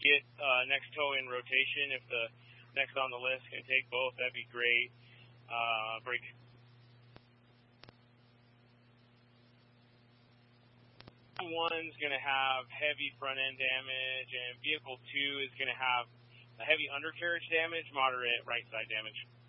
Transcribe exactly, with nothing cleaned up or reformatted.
get uh, next tow in rotation. If the next on the list can take both, that'd be great. Uh, break. One's going to have heavy front end damage, and vehicle two is going to have a heavy undercarriage damage, moderate right side damage.